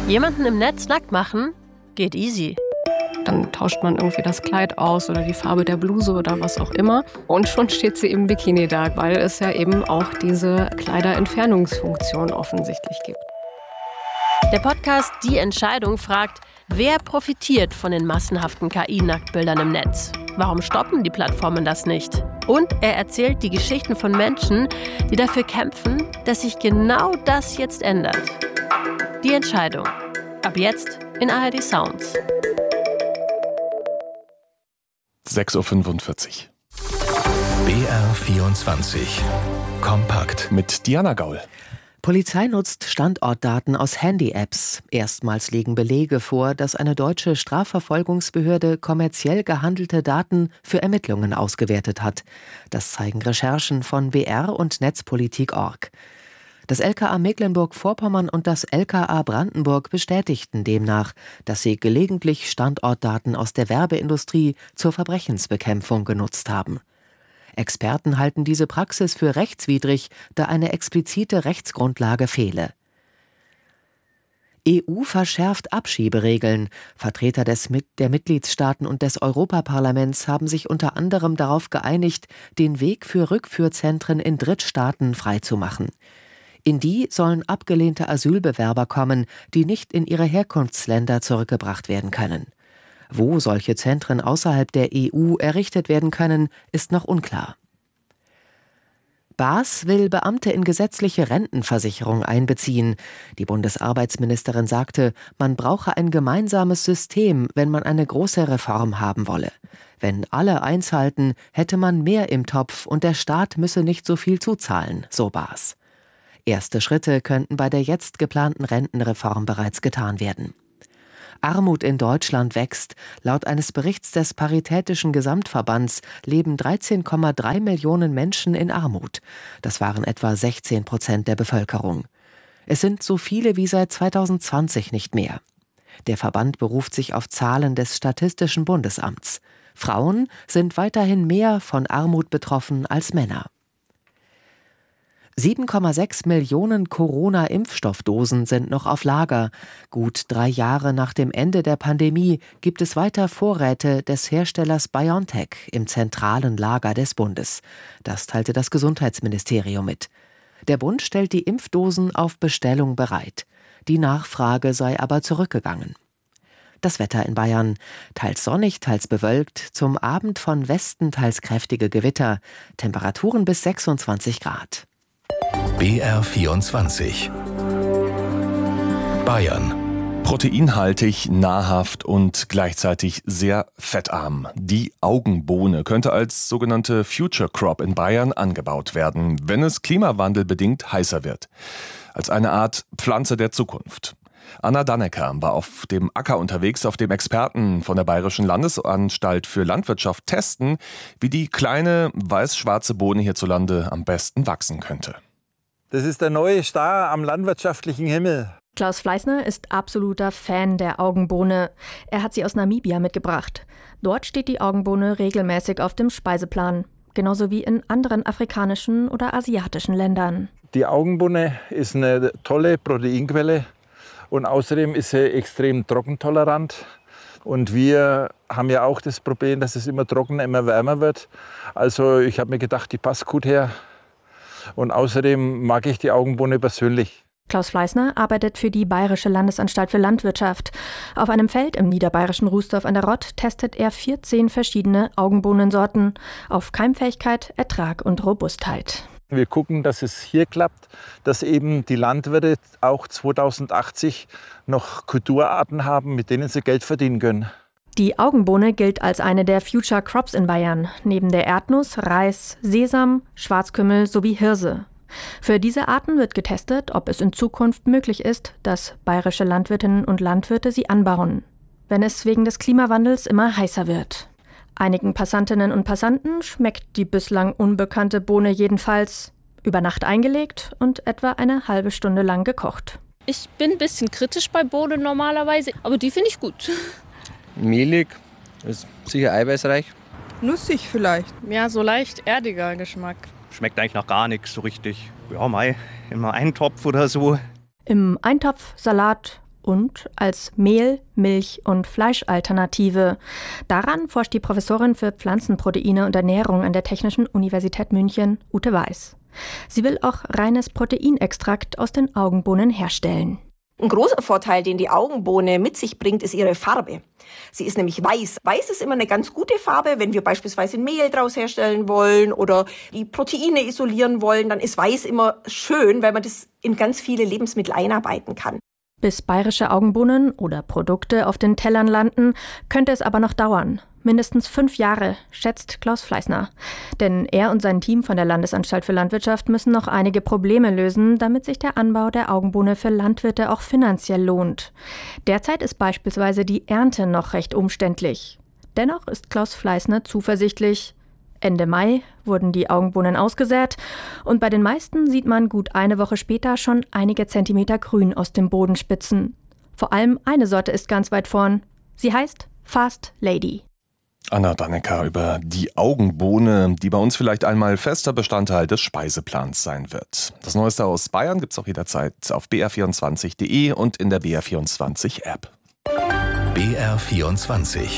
Jemanden im Netz nackt machen? Geht easy. Dann tauscht man irgendwie das Kleid aus oder die Farbe der Bluse oder was auch immer. Und schon steht sie im Bikini da, weil es ja eben auch diese Kleiderentfernungsfunktion offensichtlich gibt. Der Podcast Die Entscheidung fragt, wer profitiert von den massenhaften KI-Nacktbildern im Netz? Warum stoppen die Plattformen das nicht? Und er erzählt die Geschichten von Menschen, die dafür kämpfen, dass sich genau das jetzt ändert. Die Entscheidung. Ab jetzt in ARD Sounds. 6.45 Uhr. BR24 Kompakt Mit Diana Gaul. Polizei nutzt Standortdaten aus Handy-Apps. Erstmals liegen Belege vor, dass eine deutsche Strafverfolgungsbehörde kommerziell gehandelte Daten für Ermittlungen ausgewertet hat. Das zeigen Recherchen von BR und Netzpolitik.org. Das LKA Mecklenburg-Vorpommern und das LKA Brandenburg bestätigten demnach, dass sie gelegentlich Standortdaten aus der Werbeindustrie zur Verbrechensbekämpfung genutzt haben. Experten halten diese Praxis für rechtswidrig, da eine explizite Rechtsgrundlage fehle. EU verschärft Abschieberegeln. Vertreter der Mitgliedstaaten und des Europaparlaments haben sich unter anderem darauf geeinigt, den Weg für Rückführzentren in Drittstaaten freizumachen. In die sollen abgelehnte Asylbewerber kommen, die nicht in ihre Herkunftsländer zurückgebracht werden können. Wo solche Zentren außerhalb der EU errichtet werden können, ist noch unklar. BAS will Beamte in gesetzliche Rentenversicherung einbeziehen. Die Bundesarbeitsministerin sagte, man brauche ein gemeinsames System, wenn man eine große Reform haben wolle. Wenn alle eins halten, hätte man mehr im Topf und der Staat müsse nicht so viel zuzahlen, so BAS. Erste Schritte könnten bei der jetzt geplanten Rentenreform bereits getan werden. Armut in Deutschland wächst. Laut eines Berichts des Paritätischen Gesamtverbands leben 13,3 Millionen Menschen in Armut. Das waren etwa 16% der Bevölkerung. Es sind so viele wie seit 2020 nicht mehr. Der Verband beruft sich auf Zahlen des Statistischen Bundesamts. Frauen sind weiterhin mehr von Armut betroffen als Männer. 7,6 Millionen Corona-Impfstoffdosen sind noch auf Lager. Gut 3 Jahre nach dem Ende der Pandemie gibt es weiter Vorräte des Herstellers BioNTech im zentralen Lager des Bundes. Das teilte das Gesundheitsministerium mit. Der Bund stellt die Impfdosen auf Bestellung bereit. Die Nachfrage sei aber zurückgegangen. Das Wetter in Bayern. Teils sonnig, teils bewölkt. Zum Abend von Westen teils kräftige Gewitter. Temperaturen bis 26 Grad. BR24 Bayern. Proteinhaltig, nahrhaft und gleichzeitig sehr fettarm. Die Augenbohne könnte als sogenannte Future Crop in Bayern angebaut werden, wenn es klimawandelbedingt heißer wird. Als eine Art Pflanze der Zukunft. Anna Dannecker war auf dem Acker unterwegs, auf dem Experten von der Bayerischen Landesanstalt für Landwirtschaft testen, wie die kleine weiß-schwarze Bohne hierzulande am besten wachsen könnte. Das ist der neue Star am landwirtschaftlichen Himmel. Klaus Fleißner ist absoluter Fan der Augenbohne. Er hat sie aus Namibia mitgebracht. Dort steht die Augenbohne regelmäßig auf dem Speiseplan. Genauso wie in anderen afrikanischen oder asiatischen Ländern. Die Augenbohne ist eine tolle Proteinquelle und außerdem ist sie extrem trockentolerant. Und wir haben ja auch das Problem, dass es immer trockener, immer wärmer wird. Also ich habe mir gedacht, die passt gut her. Und außerdem mag ich die Augenbohne persönlich. Klaus Fleißner arbeitet für die Bayerische Landesanstalt für Landwirtschaft. Auf einem Feld im niederbayerischen Rußdorf an der Rott testet er 14 verschiedene Augenbohnensorten auf Keimfähigkeit, Ertrag und Robustheit. Wir gucken, dass es hier klappt, dass eben die Landwirte auch 2080 noch Kulturarten haben, mit denen sie Geld verdienen können. Die Augenbohne gilt als eine der Future Crops in Bayern, neben der Erdnuss, Reis, Sesam, Schwarzkümmel sowie Hirse. Für diese Arten wird getestet, ob es in Zukunft möglich ist, dass bayerische Landwirtinnen und Landwirte sie anbauen, wenn es wegen des Klimawandels immer heißer wird. Einigen Passantinnen und Passanten schmeckt die bislang unbekannte Bohne jedenfalls über Nacht eingelegt und etwa eine halbe Stunde lang gekocht. Ich bin ein bisschen kritisch bei Bohnen normalerweise, aber die finde ich gut. Mehlig, ist sicher eiweißreich. Nussig vielleicht. Ja, so leicht erdiger Geschmack. Schmeckt eigentlich noch gar nichts so richtig. Ja, immer Eintopf oder so. Im Eintopf, Salat und als Mehl-, Milch- und Fleischalternative. Daran forscht die Professorin für Pflanzenproteine und Ernährung an der Technischen Universität München, Ute Weiß. Sie will auch reines Proteinextrakt aus den Augenbohnen herstellen. Ein großer Vorteil, den die Augenbohne mit sich bringt, ist ihre Farbe. Sie ist nämlich weiß. Weiß ist immer eine ganz gute Farbe. Wenn wir beispielsweise ein Mehl draus herstellen wollen oder die Proteine isolieren wollen, dann ist Weiß immer schön, weil man das in ganz viele Lebensmittel einarbeiten kann. Bis bayerische Augenbohnen oder Produkte auf den Tellern landen, könnte es aber noch dauern. Mindestens 5 Jahre, schätzt Klaus Fleißner. Denn er und sein Team von der Landesanstalt für Landwirtschaft müssen noch einige Probleme lösen, damit sich der Anbau der Augenbohne für Landwirte auch finanziell lohnt. Derzeit ist beispielsweise die Ernte noch recht umständlich. Dennoch ist Klaus Fleißner zuversichtlich. Ende Mai wurden die Augenbohnen ausgesät und bei den meisten sieht man gut eine Woche später schon einige Zentimeter Grün aus dem Boden spitzen. Vor allem eine Sorte ist ganz weit vorn. Sie heißt Fast Lady. Anna Dannecker über die Augenbohne, die bei uns vielleicht einmal fester Bestandteil des Speiseplans sein wird. Das Neueste aus Bayern gibt's auch jederzeit auf br24.de und in der BR24-App. BR24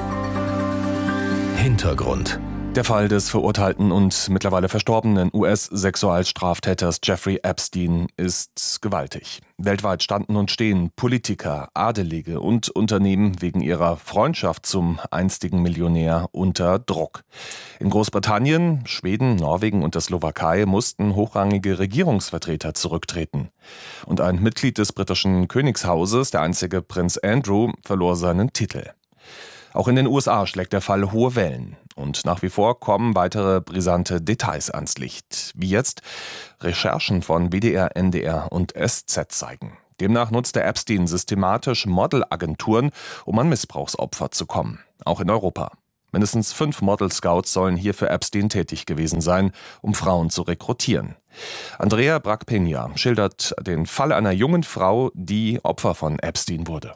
Hintergrund. Der Fall des verurteilten und mittlerweile verstorbenen US-Sexualstraftäters Jeffrey Epstein ist gewaltig. Weltweit standen und stehen Politiker, Adelige und Unternehmen wegen ihrer Freundschaft zum einstigen Millionär unter Druck. In Großbritannien, Schweden, Norwegen und der Slowakei mussten hochrangige Regierungsvertreter zurücktreten. Und ein Mitglied des britischen Königshauses, der einzige Prinz Andrew, verlor seinen Titel. Auch in den USA schlägt der Fall hohe Wellen. Und nach wie vor kommen weitere brisante Details ans Licht. Wie jetzt Recherchen von WDR, NDR und SZ zeigen. Demnach nutzte Epstein systematisch Modelagenturen, um an Missbrauchsopfer zu kommen. Auch in Europa. Mindestens 5 Model-Scouts sollen hier für Epstein tätig gewesen sein, um Frauen zu rekrutieren. Andrea Brack-Peña schildert den Fall einer jungen Frau, die Opfer von Epstein wurde.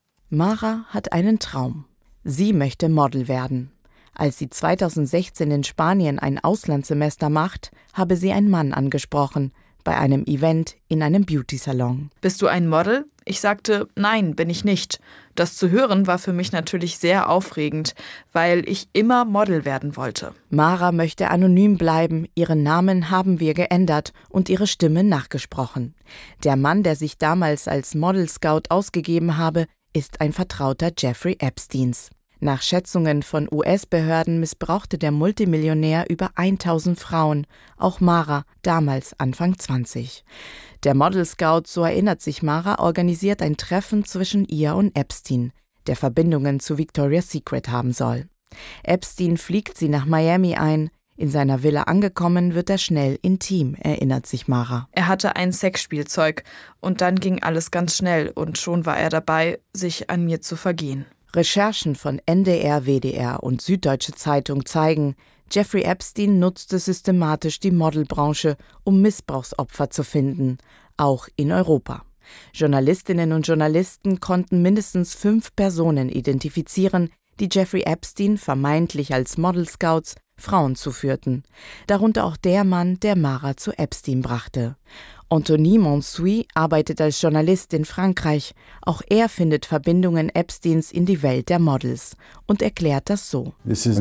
Mara hat einen Traum. Sie möchte Model werden. Als sie 2016 in Spanien ein Auslandssemester macht, habe sie einen Mann angesprochen, bei einem Event in einem Beauty-Salon. Bist du ein Model? Ich sagte, nein, bin ich nicht. Das zu hören war für mich natürlich sehr aufregend, weil ich immer Model werden wollte. Mara möchte anonym bleiben, ihren Namen haben wir geändert und ihre Stimme nachgesprochen. Der Mann, der sich damals als Model-Scout ausgegeben habe, ist ein Vertrauter Jeffrey Epsteins. Nach Schätzungen von US-Behörden missbrauchte der Multimillionär über 1000 Frauen, auch Mara, damals Anfang 20. Der Model Scout, so erinnert sich Mara, organisiert ein Treffen zwischen ihr und Epstein, der Verbindungen zu Victoria's Secret haben soll. Epstein fliegt sie nach Miami ein. In seiner Villa angekommen, wird er schnell intim, erinnert sich Mara. Er hatte ein Sexspielzeug und dann ging alles ganz schnell und schon war er dabei, sich an mir zu vergehen. Recherchen von NDR, WDR und Süddeutsche Zeitung zeigen, Jeffrey Epstein nutzte systematisch die Modelbranche, um Missbrauchsopfer zu finden, auch in Europa. Journalistinnen und Journalisten konnten mindestens 5 Personen identifizieren, die Jeffrey Epstein vermeintlich als Model-Scouts Frauen zuführten. Darunter auch der Mann, der Mara zu Epstein brachte. Anthony Monsuy arbeitet als Journalist in Frankreich. Auch er findet Verbindungen Epsteins in die Welt der Models und erklärt das so.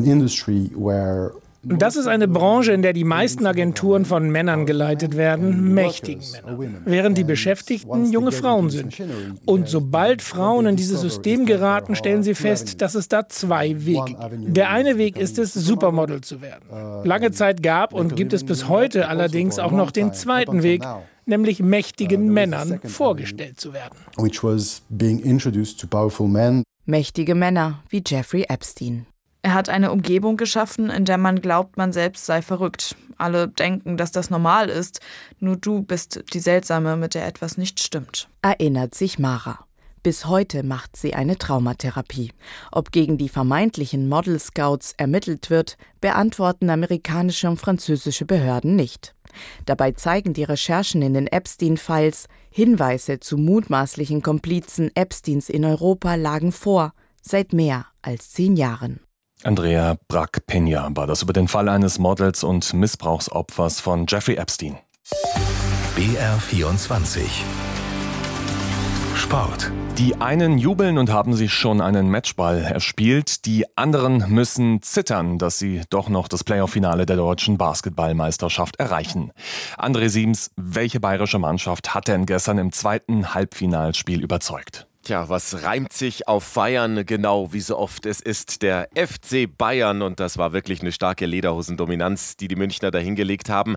Das ist eine Branche, in der die meisten Agenturen von Männern geleitet werden, mächtigen Männern, während die Beschäftigten junge Frauen sind. Und sobald Frauen in dieses System geraten, stellen sie fest, dass es da 2 Wege gibt. Der eine Weg ist es, Supermodel zu werden. Lange Zeit gab und gibt es bis heute allerdings auch noch den zweiten Weg, nämlich mächtigen Männern vorgestellt zu werden. Mächtige Männer wie Jeffrey Epstein. Er hat eine Umgebung geschaffen, in der man glaubt, man selbst sei verrückt. Alle denken, dass das normal ist. Nur du bist die Seltsame, mit der etwas nicht stimmt. Erinnert sich Mara. Bis heute macht sie eine Traumatherapie. Ob gegen die vermeintlichen Model-Scouts ermittelt wird, beantworten amerikanische und französische Behörden nicht. Dabei zeigen die Recherchen in den Epstein-Files, Hinweise zu mutmaßlichen Komplizen Epsteins in Europa lagen vor, seit mehr als 10 Jahren. Andrea Brack-Peña war das über den Fall eines Models und Missbrauchsopfers von Jeffrey Epstein. BR24 Sport. Die einen jubeln und haben sich schon einen Matchball erspielt. Die anderen müssen zittern, dass sie doch noch das Playoff-Finale der deutschen Basketballmeisterschaft erreichen. André Siems, welche bayerische Mannschaft hat denn gestern im zweiten Halbfinalspiel überzeugt? Tja, was reimt sich auf Feiern? Genau wie so oft. Es ist der FC Bayern und das war wirklich eine starke Lederhosendominanz, die Münchner dahingelegt haben.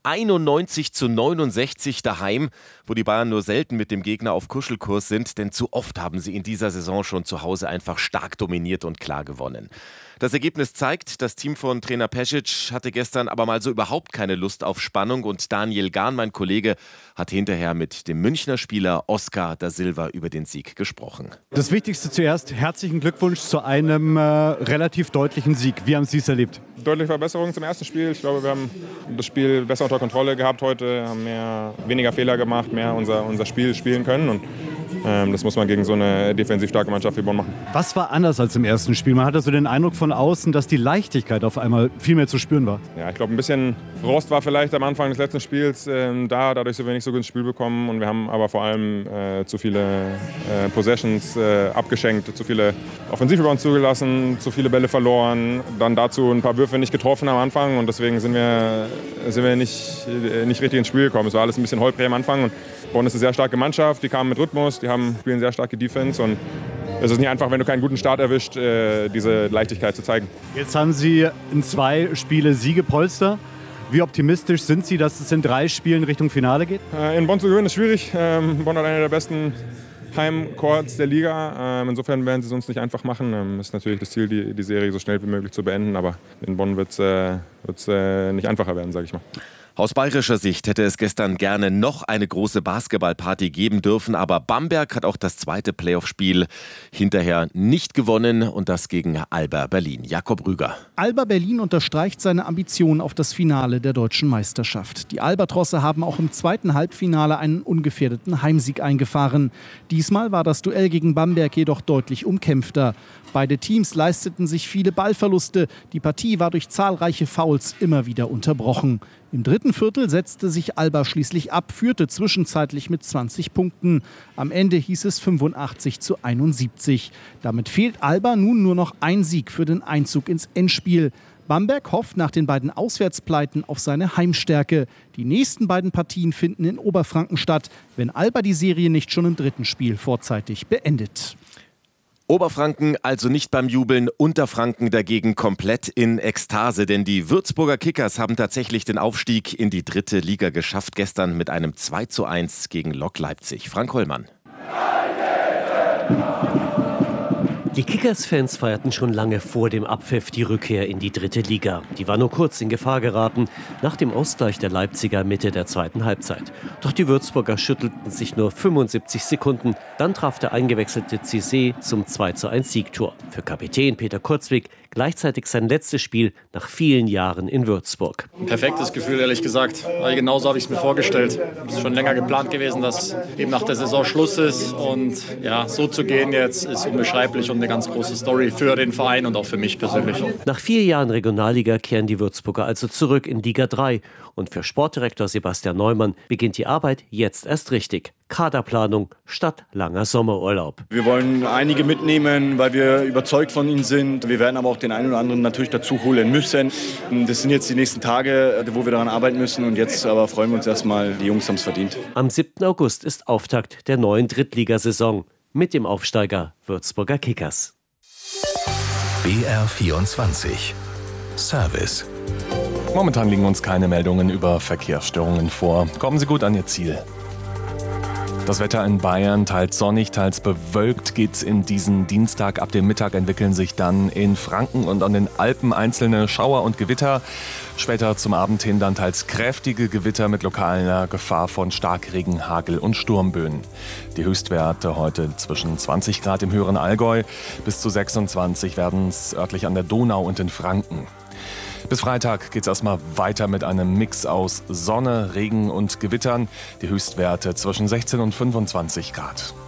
91-69 daheim, wo die Bayern nur selten mit dem Gegner auf Kuschelkurs sind, denn zu oft haben sie in dieser Saison schon zu Hause einfach stark dominiert und klar gewonnen. Das Ergebnis zeigt, das Team von Trainer Pesic hatte gestern aber mal so überhaupt keine Lust auf Spannung und Daniel Gahn, mein Kollege, hat hinterher mit dem Münchner Spieler Oscar da Silva über den Sieg gesprochen. Das Wichtigste zuerst, herzlichen Glückwunsch zu einem relativ deutlichen Sieg. Wie haben Sie es erlebt? Deutliche Verbesserung zum ersten Spiel. Ich glaube, wir haben das Spiel besser unter Kontrolle gehabt heute, haben weniger Fehler gemacht, mehr unser Spiel spielen können und das muss man gegen so eine defensiv starke Mannschaft wie Bonn machen. Was war anders als im ersten Spiel? Man hatte so den Eindruck von außen, dass die Leichtigkeit auf einmal viel mehr zu spüren war. Ja, ich glaube, ein bisschen Rost war vielleicht am Anfang des letzten Spiels dadurch sind wir nicht so gut ins Spiel bekommen und wir haben aber vor allem zu viele Possessions abgeschenkt, zu viele Offensivrebounds zugelassen, zu viele Bälle verloren, dann dazu ein paar Würfe nicht getroffen am Anfang und deswegen sind wir nicht richtig ins Spiel gekommen. Es war alles ein bisschen holprig am Anfang und Bonn ist eine sehr starke Mannschaft, die kamen mit Rhythmus, spielen sehr starke Defense und es ist nicht einfach, wenn du keinen guten Start erwischt, diese Leichtigkeit zu zeigen. Jetzt haben Sie in 2 Spiele Siegepolster. Wie optimistisch sind Sie, dass es in 3 Spielen Richtung Finale geht? In Bonn zu gewinnen ist schwierig. Bonn hat eine der besten Heimcourts der Liga. Insofern werden sie es uns nicht einfach machen. Es ist natürlich das Ziel, die Serie so schnell wie möglich zu beenden. Aber in Bonn wird es nicht einfacher werden, sage ich mal. Aus bayerischer Sicht hätte es gestern gerne noch eine große Basketballparty geben dürfen, aber Bamberg hat auch das zweite Playoff-Spiel hinterher nicht gewonnen und das gegen Alba Berlin. Jakob Rüger. Alba Berlin unterstreicht seine Ambitionen auf das Finale der deutschen Meisterschaft. Die Albatrosse haben auch im zweiten Halbfinale einen ungefährdeten Heimsieg eingefahren. Diesmal war das Duell gegen Bamberg jedoch deutlich umkämpfter. Beide Teams leisteten sich viele Ballverluste. Die Partie war durch zahlreiche Fouls immer wieder unterbrochen. Im dritten Viertel setzte sich Alba schließlich ab, führte zwischenzeitlich mit 20 Punkten. Am Ende hieß es 85-71. Damit fehlt Alba nun nur noch ein Sieg für den Einzug ins Endspiel. Bamberg hofft nach den beiden Auswärtspleiten auf seine Heimstärke. Die nächsten beiden Partien finden in Oberfranken statt, wenn Alba die Serie nicht schon im dritten Spiel vorzeitig beendet. Oberfranken also nicht beim Jubeln, Unterfranken dagegen komplett in Ekstase, denn die Würzburger Kickers haben tatsächlich den Aufstieg in die 3. Liga geschafft, gestern mit einem 2:1 gegen Lok Leipzig. Frank Hollmann. Die Kickers-Fans feierten schon lange vor dem Abpfiff die Rückkehr in die 3. Liga. Die war nur kurz in Gefahr geraten, nach dem Ausgleich der Leipziger Mitte der zweiten Halbzeit. Doch die Würzburger schüttelten sich nur 75 Sekunden. Dann traf der eingewechselte Cissé zum 2:1 Siegtor. Für Kapitän Peter Kurzwig gleichzeitig sein letztes Spiel nach vielen Jahren in Würzburg. Perfektes Gefühl, ehrlich gesagt. Weil genauso habe ich es mir vorgestellt. Es ist schon länger geplant gewesen, dass eben nach der Saison Schluss ist. Und ja, so zu gehen jetzt ist unbeschreiblich und eine ganz große Story für den Verein und auch für mich persönlich. Nach 4 Jahren Regionalliga kehren die Würzburger also zurück in Liga 3. Und für Sportdirektor Sebastian Neumann beginnt die Arbeit jetzt erst richtig. Kaderplanung statt langer Sommerurlaub. Wir wollen einige mitnehmen, weil wir überzeugt von ihnen sind. Wir werden aber auch den einen oder anderen natürlich dazu holen müssen. Das sind jetzt die nächsten Tage, wo wir daran arbeiten müssen. Und jetzt aber freuen wir uns erstmal, die Jungs haben es verdient. Am 7. August ist Auftakt der neuen Drittligasaison mit dem Aufsteiger Würzburger Kickers. BR24 Service. Momentan liegen uns keine Meldungen über Verkehrsstörungen vor. Kommen Sie gut an Ihr Ziel. Das Wetter in Bayern, teils sonnig, teils bewölkt, geht's in diesen Dienstag. Ab dem Mittag entwickeln sich dann in Franken und an den Alpen einzelne Schauer und Gewitter. Später zum Abend hin dann teils kräftige Gewitter mit lokaler Gefahr von Starkregen, Hagel und Sturmböen. Die Höchstwerte heute zwischen 20 Grad im höheren Allgäu, bis zu 26 werden es örtlich an der Donau und in Franken. Bis Freitag geht es erstmal weiter mit einem Mix aus Sonne, Regen und Gewittern. Die Höchstwerte zwischen 16 und 25 Grad.